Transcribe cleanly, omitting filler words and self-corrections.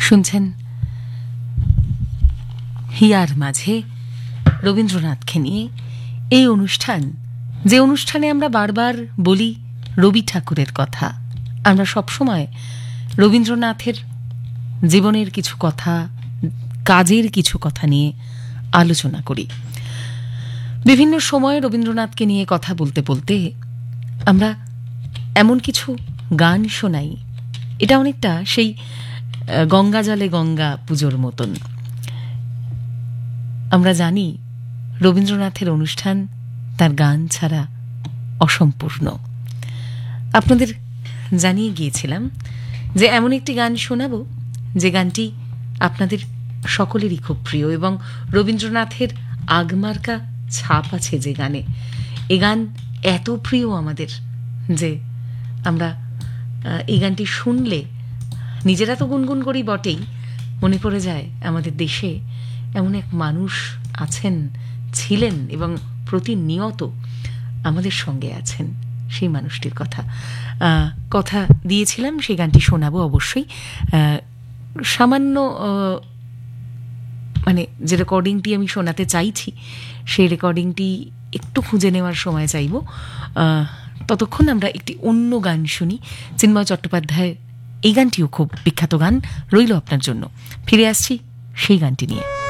শুনছেন হিয়ার মাঝে রবীন্দ্রনাথকে নিয়ে এই অনুষ্ঠান, যে অনুষ্ঠানে আমরা বারবার বলি রবি ঠাকুরের কথা। আমরা সবসময় রবীন্দ্রনাথের জীবনের কিছু কথা, কাজের কিছু কথা নিয়ে আলোচনা করি। বিভিন্ন সময় রবীন্দ্রনাথকে নিয়ে কথা বলতে বলতে আমরা এমন কিছু গান শোনাই, এটা অনেকটা সেই গঙ্গা জলে গঙ্গা পুজোর মতন। আমরা জানি রবীন্দ্রনাথের অনুষ্ঠান তার গান ছাড়া অসম্পূর্ণ। আপনাদের জানিয়ে গিয়েছিলাম যে এমন একটি গান শোনাবো যে গানটি আপনাদের সকলেরই খুব প্রিয় এবং রবীন্দ্রনাথের আগমার্কা ছাপ আছে যে গানে। এ গান এত প্রিয় আমাদের যে আমরা এই গানটি শুনলে নিজেরা তো গুনগুন করি বটেই, মনে পড়ে যায় আমাদের দেশে এমন এক মানুষ আছেন, ছিলেন এবং প্রতিনিয়ত আমাদের সঙ্গে আছেন। সেই মানুষটির কথা দিয়েছিলাম, সেই গানটি শোনাবো অবশ্যই। সামান্য মানে যে রেকর্ডিংটি আমি শোনাতে চাইছি সেই রেকর্ডিংটি একটু খুঁজে নেওয়ার সময় চাইব। ততক্ষণ আমরা একটি অন্য গান শুনি। চিন্ময় চট্টোপাধ্যায়ের এই গানটিও খুব বিখ্যাত গান, রইল আপনার জন্য। ফিরে আসছি সেই গানটি নিয়ে।